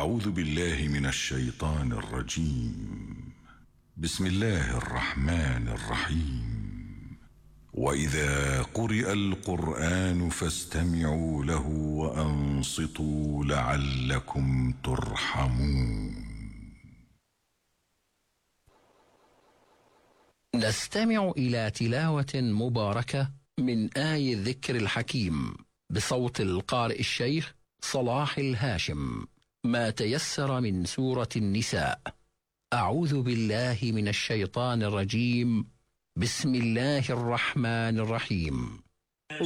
أعوذ بالله من الشيطان الرجيم. بسم الله الرحمن الرحيم. وإذا قرئ القرآن فاستمعوا له وأنصتوا لعلكم ترحمون. نستمع إلى تلاوة مباركة من آي الذكر الحكيم بصوت القارئ الشيخ صلاح الهاشم، ما تيسر من سورة النساء. أعوذ بالله من الشيطان الرجيم. بسم الله الرحمن الرحيم.